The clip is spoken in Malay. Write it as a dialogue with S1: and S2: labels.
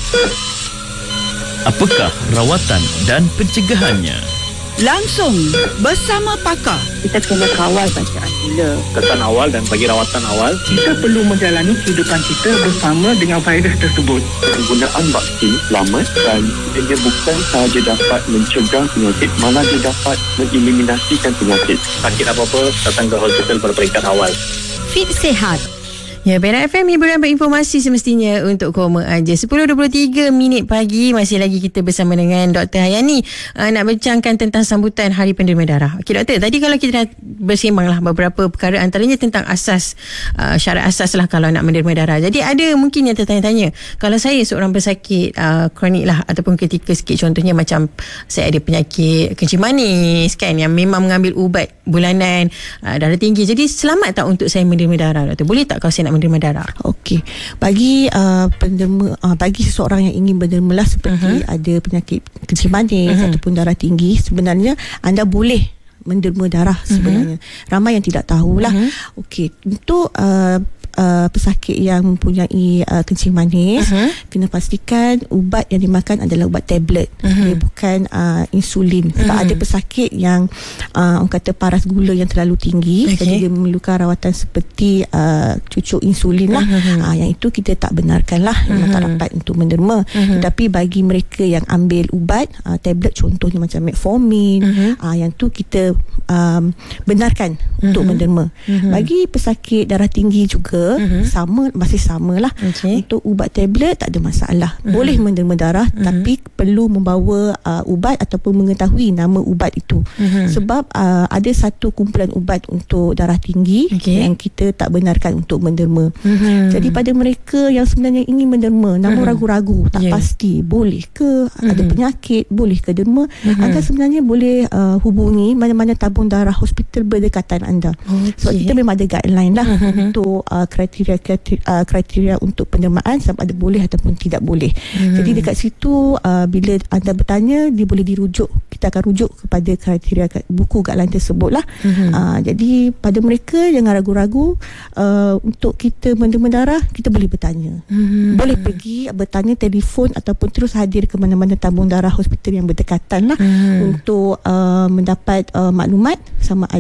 S1: Apakah rawatan dan pencegahannya?
S2: Langsung bersama pakar.
S3: Kita kena kawal bacaan gula.
S4: Kesan awal dan bagi rawatan awal.
S5: Kita perlu menjalani kehidupan kita bersama dengan virus tersebut.
S6: Penggunaan vaksin selamat dan dia bukan sahaja dapat mencegah penyakit, malah dia dapat mengeliminasikan penyakit.
S4: Sakit apa-apa, datang ke hospital pada peringkat awal.
S7: Fit Sihat. Ya, Perak FM, hiburan berinformasi semestinya untuk koma aja. 10.23 minit pagi, masih lagi kita bersama dengan Dr. Hayani nak bincangkan tentang sambutan Hari Penderma Darah. Okey Doktor, tadi kalau kita dah bersembang lah beberapa perkara, antaranya tentang asas, syarat asas lah kalau nak menderma darah. Jadi ada mungkin yang tertanya-tanya, kalau saya seorang pesakit kronik lah ataupun kritikal sikit, contohnya macam saya ada penyakit kencing manis kan, yang memang mengambil ubat bulanan, darah tinggi, jadi selamat tak untuk saya menderma darah, Doktor? Boleh tak kalau saya nak menderma darah?
S3: Okey, bagi penderma, bagi seseorang yang ingin menderma lah, seperti ada penyakit kencing manis ataupun darah tinggi, sebenarnya anda boleh menderma darah sebenarnya. Ramai yang tidak tahulah. Okey, untuk pesakit yang mempunyai kencing manis, kena pastikan ubat yang dimakan adalah ubat tablet, dia bukan insulin. Sebab ada pesakit yang orang kata paras gula yang terlalu tinggi, jadi dia memerlukan rawatan seperti cucuk insulin lah. Yang itu kita tak benarkan lah, memang tak dapat untuk menderma. Tetapi bagi mereka yang ambil ubat tablet, contohnya macam metformin, yang tu kita benarkan untuk menderma. Bagi pesakit darah tinggi juga masih sama lah. Untuk ubat tablet tak ada masalah, boleh menderma darah, tapi perlu membawa ubat ataupun mengetahui nama ubat itu. Sebab ada satu kumpulan ubat untuk darah tinggi yang kita tak benarkan untuk menderma. Jadi pada mereka yang sebenarnya ingin menderma namun ragu-ragu, tak pasti boleh ke, ada penyakit, boleh ke derma, anda sebenarnya boleh hubungi mana-mana tabung darah hospital berdekatan anda. Sebab kita memang ada guideline lah untuk kriteria untuk pendermaan, sama ada boleh ataupun tidak boleh. Jadi dekat situ bila anda bertanya, dia boleh dirujuk, kita akan rujuk kepada kriteria buku guideline tersebut lah. Jadi pada mereka jangan ragu-ragu untuk kita menderma darah, kita boleh bertanya, boleh pergi bertanya telefon ataupun terus hadir ke mana-mana tabung darah hospital yang berdekatan lah, untuk mendapat maklumat sama ada